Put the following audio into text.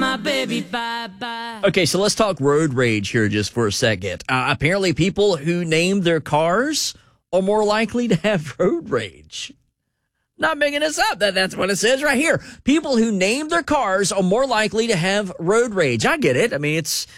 my baby bye-bye. Okay, so let's talk road rage here just for a second. Apparently, people who name their cars are more likely to have road rage. Not making this up. That's what it says right here. People who name their cars are more likely to have road rage. I get it. I mean, it's